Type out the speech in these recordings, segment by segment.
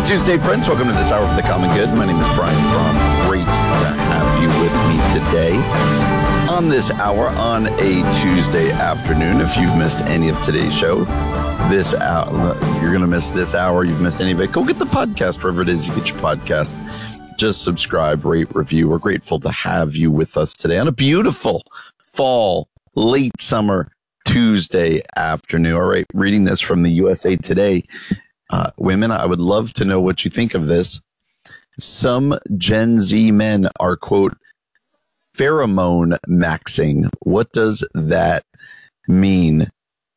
Tuesday, friends. Welcome to this hour for the common good. My name is Brian Fromm. Great to have you with me today on this hour on a Tuesday afternoon. If you've missed any of today's show, this hour, you're going to miss this hour. You've missed any of it. Go get the podcast wherever it is you get your podcast. Just subscribe, rate, review. We're grateful to have you with us today on a beautiful fall, late summer Tuesday afternoon. All right, reading this from the USA Today. Women, I would love to know what you think of this. Some Gen Z men are, quote, pheromone maxing. What does that mean?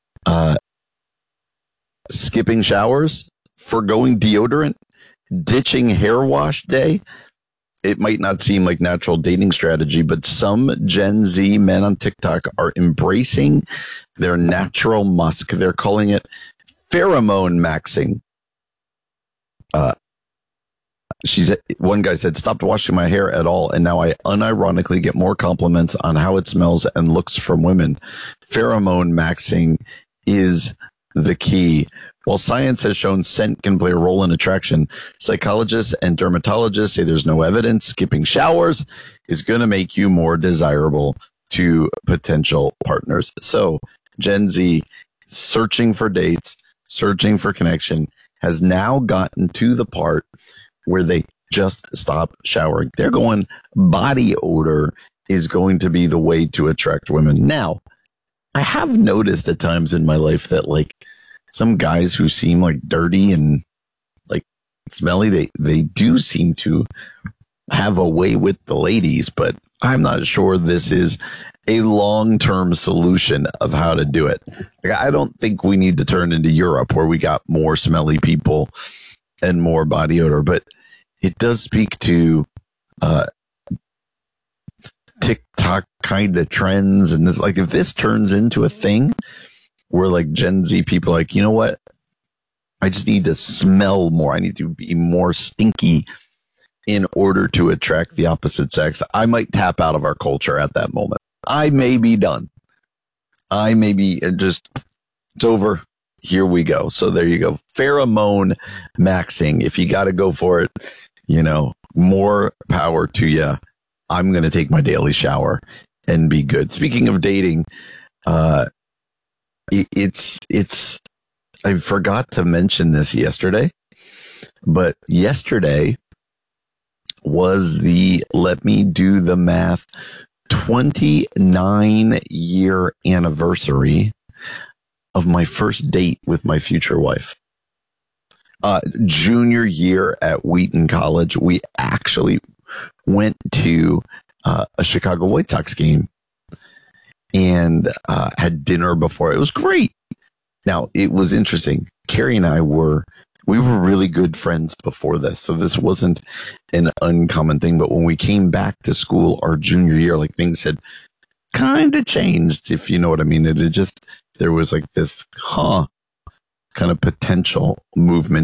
Skipping showers, forgoing deodorant, ditching hair wash day. It might not seem like natural dating strategy, but some Gen Z men on TikTok are embracing their natural musk. They're calling it pheromone maxing. One guy said, stopped washing my hair at all, and now I unironically get more compliments on how it smells and looks from women. Pheromone maxing is the key. While science has shown scent can play a role in attraction, psychologists and dermatologists say there's no evidence skipping showers is going to make you more desirable to potential partners. So Gen Z, searching for dates, searching for connection, has now gotten to the part where they just stop showering. They're going, body odor is going to be the way to attract women. Now, I have noticed at times in my life that, like, some guys who seem like dirty and like smelly, they do seem to have a way with the ladies, but I'm not sure this is a long-term solution of how to do it. Like, I don't think we need to turn into Europe where we got more smelly people and more body odor, but it does speak to TikTok kind of trends. And this, like, if this turns into a thing where like Gen Z people are like, you know what? I just need to smell more. I need to be more stinky in order to attract the opposite sex. I might tap out of our culture at that moment. I may be done. I may be just, it's over. Here we go. So there you go. Pheromone maxing. If you got to go for it, you know, more power to you. I'm going to take my daily shower and be good. Speaking of dating, it's, I forgot to mention this yesterday, but yesterday was the, let me do the math, 29-year anniversary of my first date with my future wife. Junior year at Wheaton College, we actually went to a Chicago White Sox game and had dinner before. It was great. Now, it was interesting. Carrie and I were really good friends before this, so this wasn't an uncommon thing. But when we came back to school our junior year, like, things had kind of changed, if you know what I mean. There was like this, kind of potential movement